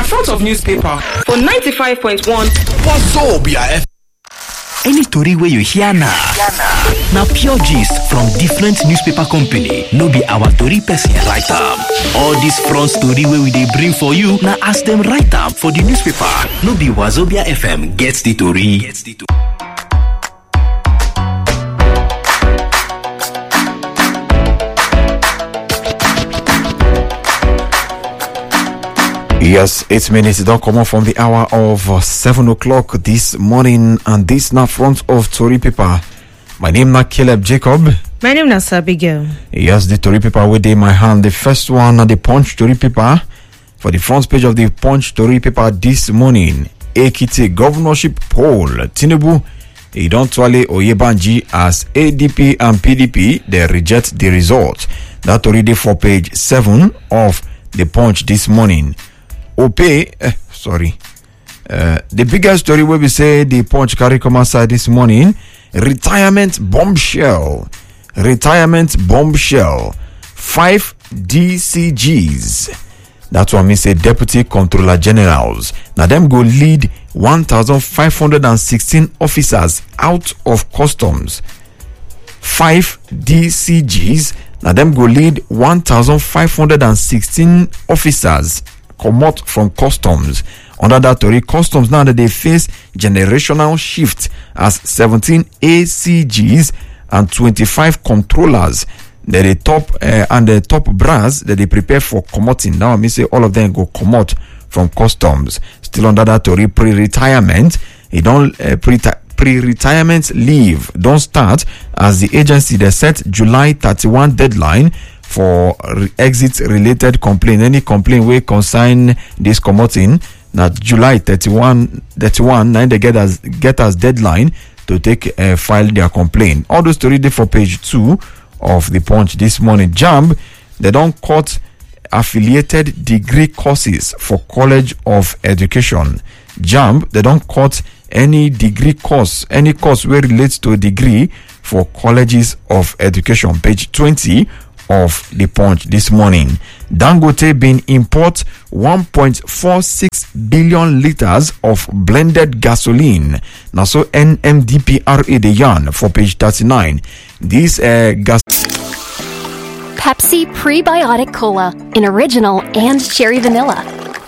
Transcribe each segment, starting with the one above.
front of newspaper for 95.1 Wazobia FM. Any story where you hear now pure gist from different newspaper company. No be our story person write am. All this front story where we they bring for you. Now ask them write am for the newspaper. No be Wazobia FM gets the story. Yes, 8 minutes don't come on from the hour of 7 o'clock this morning, and this now front of Tory paper. My name na Caleb Jacob. My name is Abigail. Yes, the Tory paper within my hand. The first one, the Punch Tory paper. For the front page of the Punch Tory paper this morning, Ekiti governorship poll. Tinubu, Idon-Twale Oyebanji as ADP and PDP, they reject the result. That already for page 7 of the Punch this morning. The biggest story where we say the Punch carry come outside this morning. Retirement bombshell. 5 DCGs. That's what I say Deputy Controller Generals. Now them go lead 1,516 officers out of customs. 5 DCGs. Now them go lead 1,516 officers come out from customs. Under that story, customs now that they face generational shift as 17 ACGs and 25 controllers that the top and the top brass that they prepare for commuting. Now I mean say all of them go come out from customs. Still under that story, pre-retirement. Pre-retirement leave don't start as the agency they set July 31 deadline for exit related complaint. Any complaint will consign this commuting. Now July 31 now they get as deadline to take file their complaint. All those stories for page 2 of the Punch this morning. JAMB, they don't cut affiliated degree courses for College of Education. JAMB, they don't cut any degree course, any course where relates to a degree for colleges of education. Page 20 of the Punch this morning. Dangote been import 1.46 billion liters of blended gasoline. Now so NMDPRA the yarn for page 39. This gas Pepsi Prebiotic Cola in original and cherry vanilla.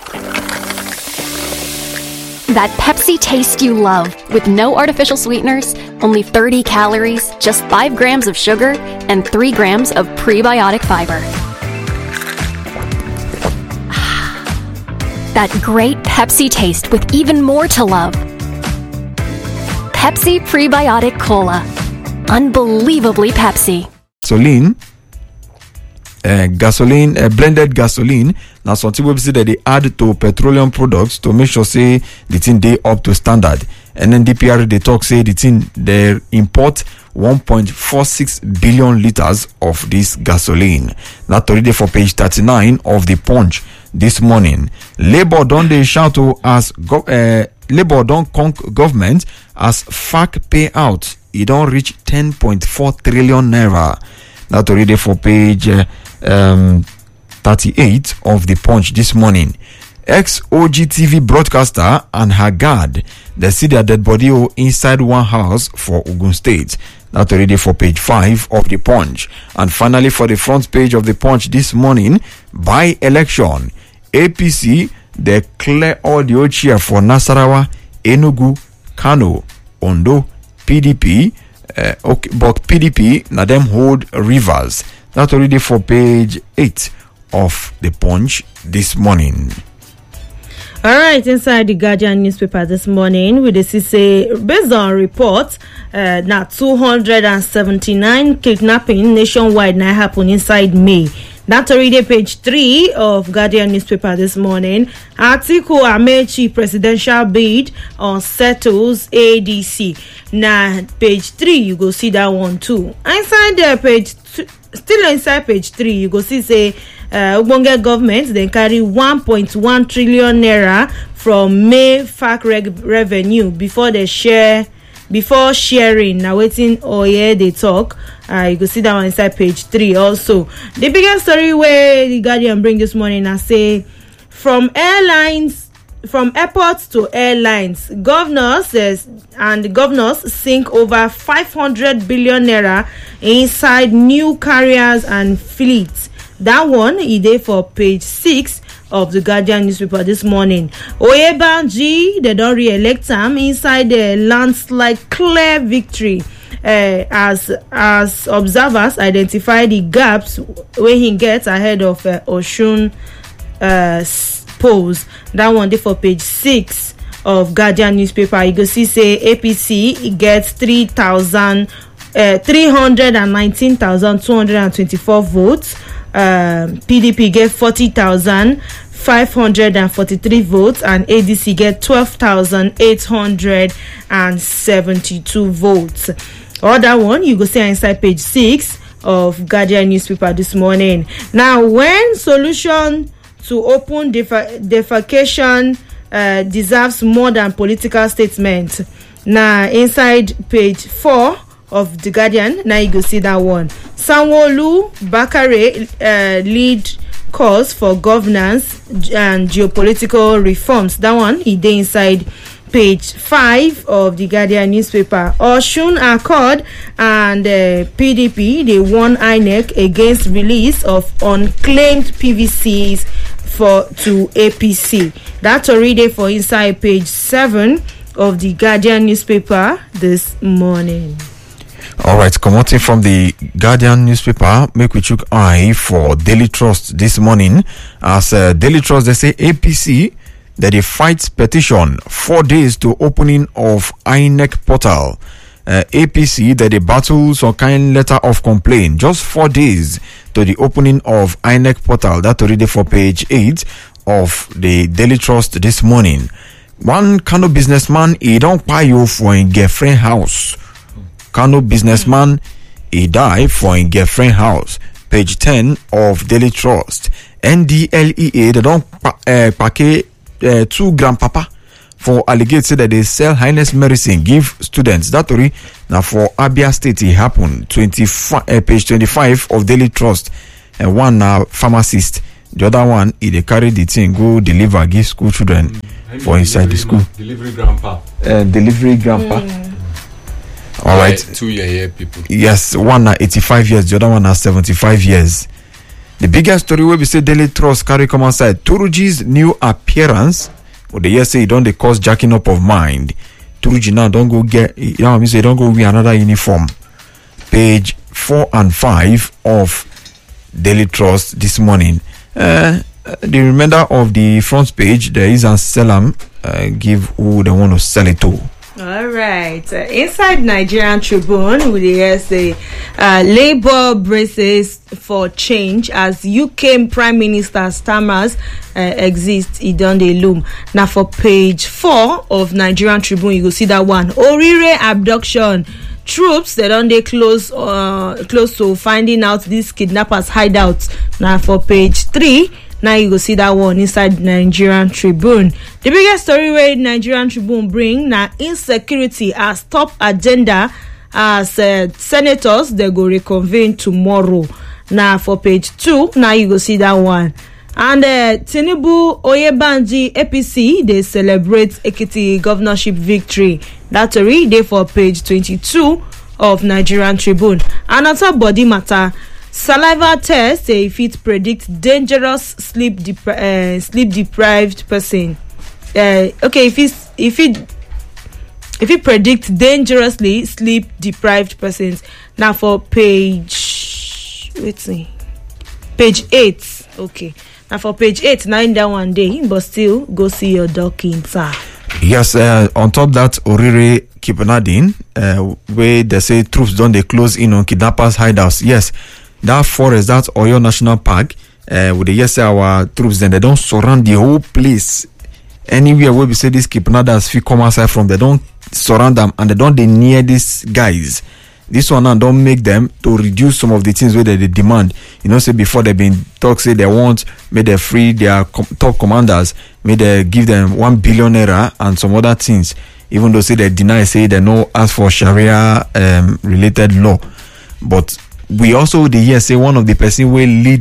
That Pepsi taste you love with no artificial sweeteners, only 30 calories, just 5 grams of sugar, and 3 grams of prebiotic fiber. That great Pepsi taste with even more to love. Pepsi Prebiotic Cola. Unbelievably Pepsi. Blended gasoline. Now something we see that they add to petroleum products to make sure say the thing they up to standard. And then DPR they talk say the thing they import 1.46 billion liters of this gasoline. That's already for page 39 of the Punch this morning. Labour don't they shout to as Labour don't conk government as FAC payout. It don't reach 10.4 trillion naira. That's already for page 38 of the Punch this morning. Ex-OGTV broadcaster and her guard, they see their dead body inside one house for Ogun State. That's already for page 5 of the Punch. And finally for the front page of the Punch this morning, by election, APC, they clear all the chair for Nasarawa, Enugu, Kano, Ondo, PDP, but PDP, now them hold Rivers. That's already for page 8 of the Punch this morning. All right, inside the Guardian newspaper this morning, we say based on reports, now 279 kidnapping nationwide now happen inside May. That's already page 3 of Guardian newspaper this morning. Atiku Amechi presidential bid on settles ADC. Now page 3 you go see that one too. Inside there still inside page 3 you go see say Ubonga government they carry 1.1 trillion naira from May FAC revenue before sharing. Now waiting they talk. You go see that one inside page 3 also. The biggest story where the Guardian bring this morning I say from airlines from airports to airlines, governors sink over 500 billion naira inside new carriers and fleets. That one is there for page 6 of the Guardian newspaper this morning. Oyebanji, they don't re-elect him inside the landslide clear victory. As observers identify the gaps where he gets ahead of Oshun polls. That one there for page 6 of Guardian newspaper. You go see say APC gets 319,224 votes. PDP get 40,543 votes, and ADC get 12,872 votes. Other one you go see inside page 6 of Guardian newspaper this morning. Now, when solution to open defecation deserves more than political statement. Now, inside page 4 of the Guardian, now you go see that one. Sanwo-Olu Bakare lead cause for governance and geopolitical reforms. That one is there inside page 5 of the Guardian newspaper. Oshun Accord and PDP, they won INEC against release of unclaimed PVCs to APC. That's already for inside page 7 of the Guardian newspaper this morning. All right, coming from the Guardian newspaper, make we check eye for Daily Trust this morning. As Daily Trust, they say APC that they fight petition 4 days to opening of INEC portal. APC that they battle some kind letter of complaint just 4 days to the opening of INEC portal. That already for page 8 of the Daily Trust this morning. One Kano businessman, he don't pay you for a girlfriend house. Kano businessman, he died for a girlfriend house. Page 10 of Daily Trust. NDLEA, they don't pay 2 grandpapa for allegate that they sell highness medicine give students. That story now for Abia State it happened. Page 25 of Daily Trust. And one now pharmacist, the other one they carry the thing go deliver give school children for inside the school. Delivery grandpa. Delivery grandpa. All right, 2 year people. Yes, one now 85 years, the other one now 75 years. The biggest story where we say Daily Trust carry come outside. Turuji's new appearance. But the year say don't they cause jacking up of mind. Turuji now don't go get, say don't go wear another uniform. Page 4 and 5 of Daily Trust this morning. The remainder of the front page, there is a Salam give who they want to sell it to. All right. Inside Nigerian Tribune, we hear say Labour braces for change as UK Prime Minister stammers exist. It done the loom. Now for page 4 of Nigerian Tribune, you go see that one. Orire abduction. Troops they don't they close to finding out these kidnappers hideouts. Now for page 3. Now you go see that one inside Nigerian Tribune. The biggest story where Nigerian Tribune bring now insecurity as top agenda as senators they go reconvene tomorrow. Now for page 2, now you go see that one. And Tinubu Oyebanji APC they celebrate Ekiti governorship victory. That's already there for page 22 of Nigerian Tribune. Another body matter. Saliva test say if it predict dangerous sleep deprived person. If it predict dangerously sleep deprived persons. Now for page 8. Okay. Now for page 8, 9 down one day, but still go see your doctor. Yes, on top that Orire Kipanadin, where they say troops don't they close in on kidnappers hideouts. Yes. That forest, that Oyo National Park, with the yes our troops, then they don't surround the whole place. Anywhere where we say these kidnappers feel come outside from, they don't surround them and they near these guys. This one now don't make them to reduce some of the things where they demand. Say before they've been talk say they want, may they free their top commanders, may they give them 1 billion naira and some other things. Even though say they deny, say they no ask for Sharia related law, but we also the year say one of the person will lead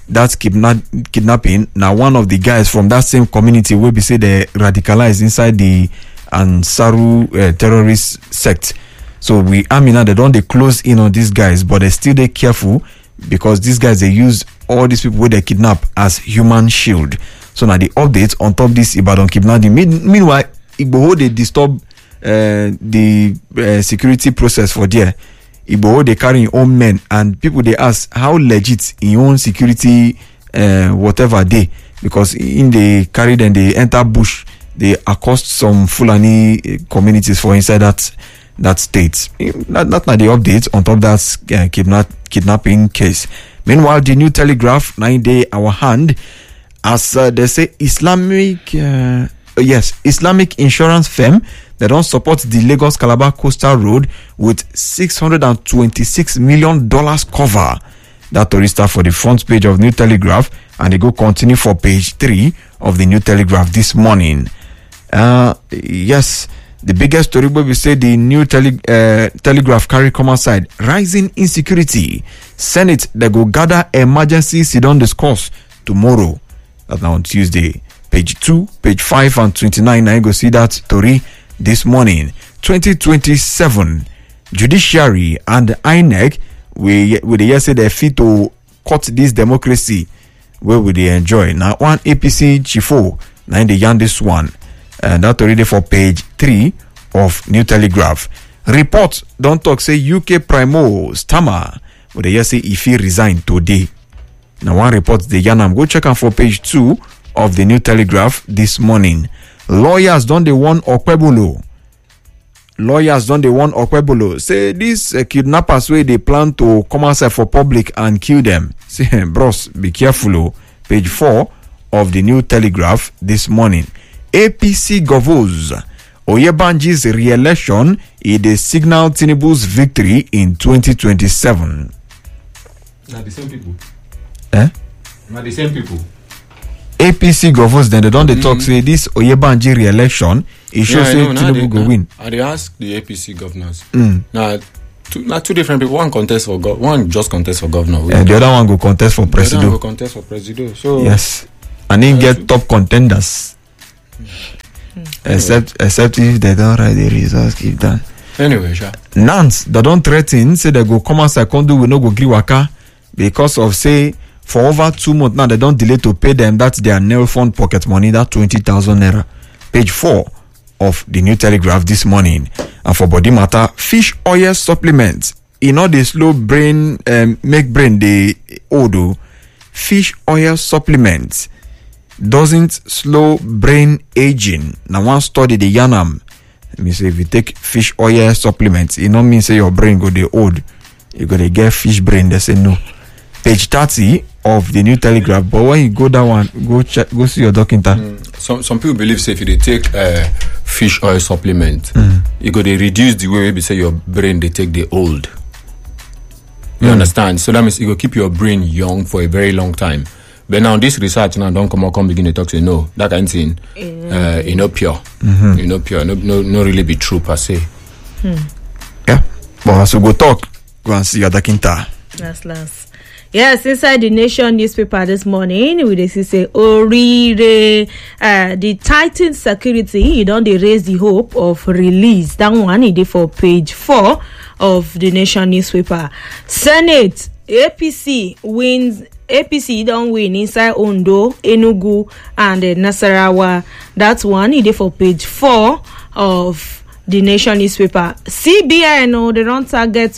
that kidnapping. Now one of the guys from that same community will be say they radicalized inside the Ansaru terrorist sect. So they don't close in on these guys, but they still they careful because these guys they use all these people where they kidnap as human shield. So now the updates on top this Ibadan kidnapping. Meanwhile, Igboho they disturb the security process for there. Igboho they carry your own men, and people they ask how legit in your own security whatever day, because in they carry them they enter bush, they accost some Fulani communities for inside that state. That's not the update on top of that kidnapping case. Meanwhile, the New Telegraph 9-day our hand, as they say Islamic insurance firm, they don't support the Lagos Calabar Coastal Road with $626 million cover. That story start for the front page of New Telegraph, and they go continue for page 3 of the New Telegraph this morning. Yes, the biggest story we say the New Telegraph carry common side, rising insecurity. Senate they go gather emergency sit-down discourse tomorrow. That's now on Tuesday. Page 2, page 5 and 29. Now you go see that story this morning. 2027 judiciary and INEC we say they fit to cut this democracy where will they enjoy. Now one APC chifo now in the yarn this one. And that already for page 3 of New Telegraph. Report don't talk say UK Primo Stammer but they say if he resign today. Now one report the Yanam go check out for page 2 of the New Telegraph this morning. Lawyers don't they want Okpebolo. Say these kidnappers way they plan to come outside for public and kill them. Say bros, be careful. Page 4 of the New Telegraph this morning. APC Govos Oyebanji's re-election is the signal Tinubu's victory in 2027. Not the same people. Not the same people. APC Govos then they don't they talk say this Oyebanji re-election it shows say Tinubu go win. They ask the APC governors. Now two different people. One just contest for governor. The other one go contest for president. So yes, and then get top contenders. Except if they don't write the results, keep that. Anyway, sure. Nance, they don't threaten, say they go come outside, we no go gree waka because of say for over 2 months now they don't delay to pay them. That's their nail fund pocket money, that 20,000 naira. Page 4 of the New Telegraph this morning. And for body matter, fish oil supplements. They slow brain, make brain the odo. Fish oil supplements doesn't slow brain aging. Now one study the Yanam. Let me say if you take fish oil supplements, it don't mean say your brain go the old. You gotta get fish brain. They say no. Page 30 of the New Telegraph. But when you go that one, go see your doctor. Some people believe say if you take fish oil supplement, you go to reduce the way maybe say your brain they take the old. You understand? So that means you go keep your brain young for a very long time. But now this research now don't come begin to talk say no, that kind of thing pure. Pure. No really be true per se. Yeah. But so go talk, go and see your doctor. Last. Yes, inside the Nation newspaper this morning, we say Orire, the tightened security, you don't raise the hope of release. That one it did for page 4 of the Nation newspaper. Senate APC don't win inside Ondo, Enugu, and Nasarawa. That one it did for page 4 of the Nation newspaper. CBN, they don't target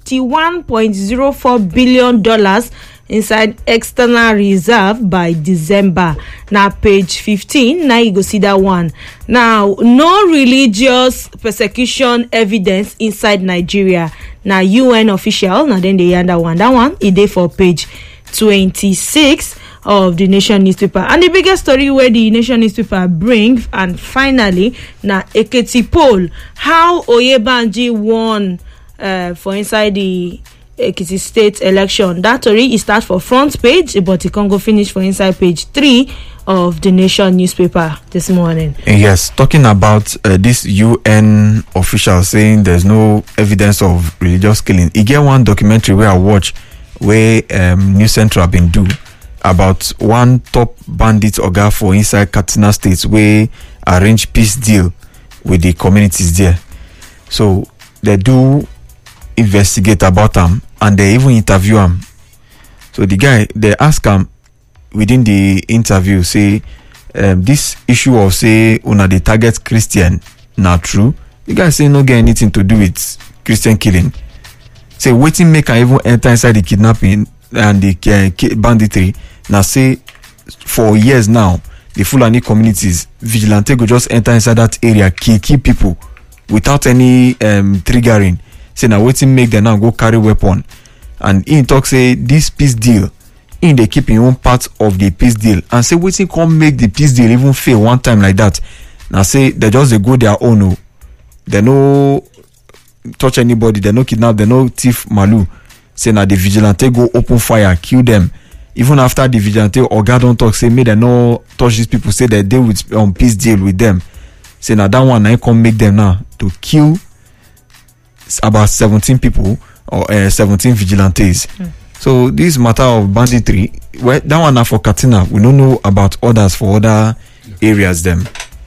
$51.04 billion inside external reserve by December. Now page 15, now you go see that one. Now, no religious persecution evidence inside Nigeria. Now UN official, now then they hand that one. That one, it is for page 26 of the Nation newspaper. And the biggest story where the Nation newspaper bring, and finally, now Ekiti poll, how Oyebanji won for inside the Ekiti state election. That story is start for front page, but it can go finish for inside page 3 of the Nation newspaper this morning. Yes, talking about this UN official saying there's no evidence of religious killing. You get one documentary where I watch where New Central been do. about one top bandit oga for inside Katsina State wey arrange peace deal with the communities there. So they do investigate about am and they even interview am. So the guy, they ask am within the interview, say this issue of say una dey target Christian na true? The guy say no get anything to do with Christian killing. Say wetin make am even enter inside the kidnapping and the banditry. Now say for years now, the Fulani communities, vigilante go just enter inside that area, kill people without any triggering. Say now wetin make them now go carry weapon. And he talk say this peace deal, in they keep in own part of the peace deal. And say wetin come make the peace deal even fail one time like that. Now say they just they go their own. Oh. They no touch anybody, they no kidnap, they no thief malu. Say now the vigilante go open fire, kill them. Even after the vigilante oga don talk, say may they no touch these people, say they deal with peace deal with them. Say now that one now come make them now to kill about 17 people or 17 vigilantes. So this matter of banditry, well, that one now for Katsina. We don't know about others for other areas them.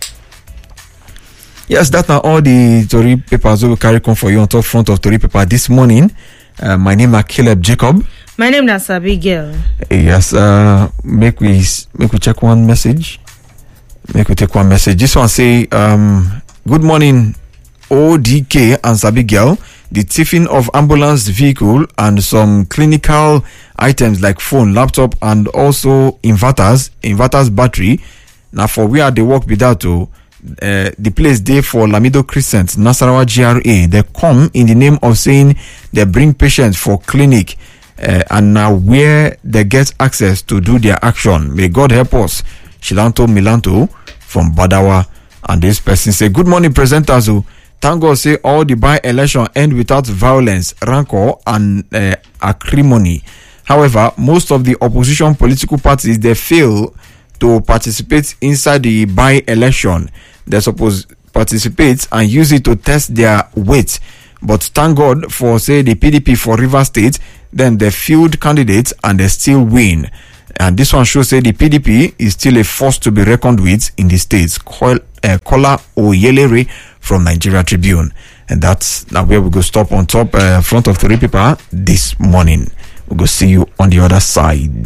Yes, that's now all the Tori papers we will carry come for you on top front of Tori paper this morning. My name is Caleb Jacob. My name is Abigail. Yes, make we check one message. Make we take one message. This one say, good morning, ODK and Abigail. The thieving of ambulance vehicle and some clinical items like phone, laptop, and also inverters battery. Now for where they work without to the place there for Lamido Crescent, Nasarawa GRA. They come in the name of saying they bring patients for clinic. And now where they get access to do their action. May God help us. Shilanto Milanto from Badawa. And this person say, good morning, presenters. Thank God say all the by-election end without violence, rancor, and acrimony. However, most of the opposition political parties, they fail to participate inside the by-election. They're supposed to participate and use it to test their weight. But thank God for, say, the PDP for Rivers State, then they field candidates and they still win. And this one shows, say, the PDP is still a force to be reckoned with in the states. Kola Oyelere from Nigeria Tribune. And that's now where we go stop on top front of Tori paper this morning. We'll go see you on the other side.